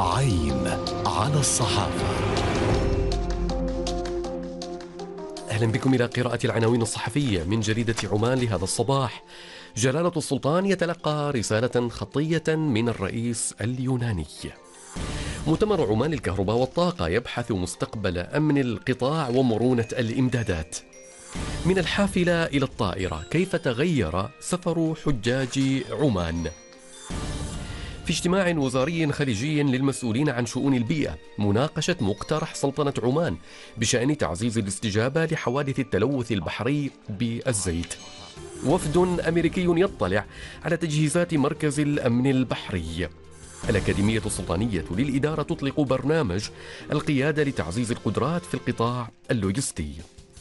عين على الصحافة. أهلا بكم إلى قراءة العناوين الصحفية من جريدة عمان لهذا الصباح. جلالة السلطان يتلقى رسالة خطية من الرئيس اليوناني. مؤتمر عمان للكهرباء والطاقة يبحث مستقبل أمن القطاع ومرونة الإمدادات. من الحافلة إلى الطائرة، كيف تغير سفر حجاج عمان؟ في اجتماع وزاري خليجي للمسؤولين عن شؤون البيئة، مناقشة مقترح سلطنة عمان بشأن تعزيز الاستجابة لحوادث التلوث البحري بالزيت. وفد أمريكي يطلع على تجهيزات مركز الأمن البحري. الأكاديمية السلطانية للإدارة تطلق برنامج القيادة لتعزيز القدرات في القطاع اللوجستي.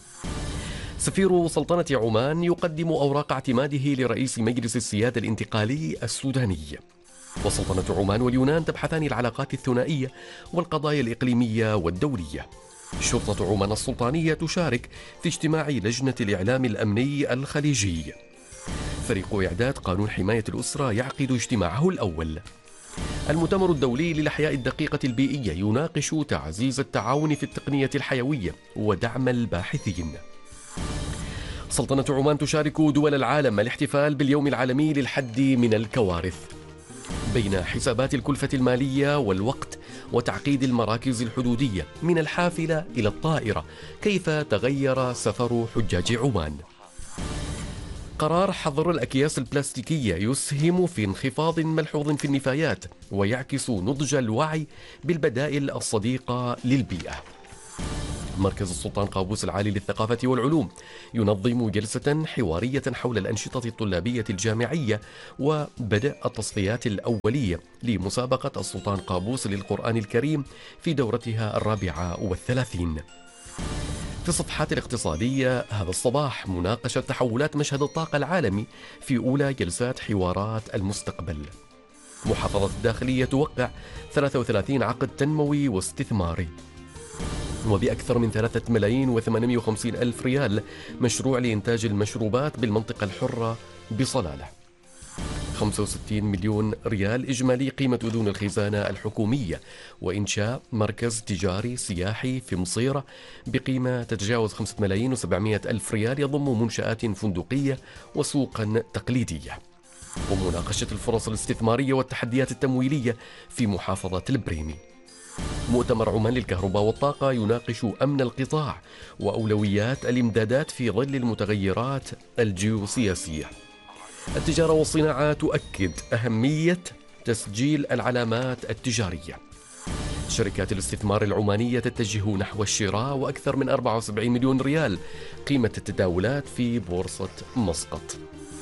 سفير سلطنة عمان يقدم أوراق اعتماده لرئيس مجلس السيادة الانتقالي السوداني. وسلطنة عمان واليونان تبحثان العلاقات الثنائية والقضايا الإقليمية والدولية. شرطة عمان السلطانية تشارك في اجتماع لجنة الإعلام الأمني الخليجي. فريق إعداد قانون حماية الأسرة يعقد اجتماعه الأول. المؤتمر الدولي للأحياء الدقيقة البيئية يناقش تعزيز التعاون في التقنية الحيوية ودعم الباحثين. سلطنة عمان تشارك دول العالم الاحتفال باليوم العالمي للحد من الكوارث. بين حسابات الكلفة المالية والوقت وتعقيد المراكز الحدودية، من الحافلة إلى الطائرة، كيف تغير سفر حجاج عمان؟ قرار حظر الأكياس البلاستيكية يسهم في انخفاض ملحوظ في النفايات ويعكس نضج الوعي بالبدائل الصديقة للبيئة. مركز السلطان قابوس العالي للثقافة والعلوم ينظم جلسة حوارية حول الأنشطة الطلابية الجامعية وبدء التصفيات الأولية لمسابقة السلطان قابوس للقرآن الكريم في دورتها 34. في الصفحات الاقتصادية هذا الصباح، مناقشة تحولات مشهد الطاقة العالمي في أولى جلسات حوارات المستقبل. محافظة الداخلية توقع 33 عقد تنموي واستثماري. وبأكثر من 3,850,000 ريال مشروع لإنتاج المشروبات بالمنطقة الحرة بصلالة. 65 مليون ريال إجمالي قيمة أذون الخزانة الحكومية، وإنشاء مركز تجاري سياحي في مصيرة بقيمة تتجاوز 5,700,000 ريال يضم منشآت فندقية وسوقا تقليدية. ومناقشة الفرص الاستثمارية والتحديات التمويلية في محافظة البريمي. مؤتمر عمان للكهرباء والطاقة يناقش أمن القطاع وأولويات الإمدادات في ظل المتغيرات الجيوسياسية. التجارة والصناعة تؤكد أهمية تسجيل العلامات التجارية. شركات الاستثمار العمانية تتجه نحو الشراء، وأكثر من 74 مليون ريال قيمة التداولات في بورصة مسقط.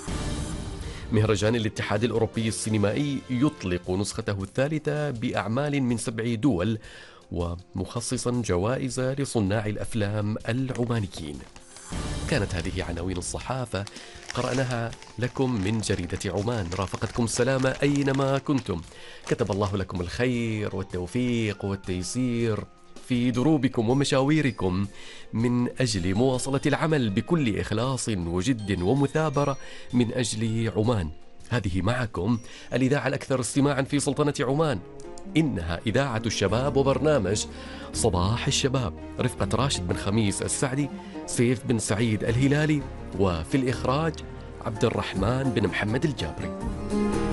مهرجان الاتحاد الأوروبي السينمائي يطلق نسخته الثالثة بأعمال من 7 دول، ومخصصا جوائز لصناع الأفلام العمانيين. كانت هذه عناوين الصحافة قرأناها لكم من جريدة عمان. رافقتكم السلامة أينما كنتم. كتب الله لكم الخير والتوفيق والتيسير في دروبكم ومشاويركم من أجل مواصلة العمل بكل إخلاص وجد ومثابرة من أجل عمان. هذه معكم الإذاعة الأكثر استماعا في سلطنة عمان، إنها إذاعة الشباب وبرنامج صباح الشباب، رفقة راشد بن خميس السعدي، سيف بن سعيد الهلالي، وفي الإخراج عبد الرحمن بن محمد الجابري.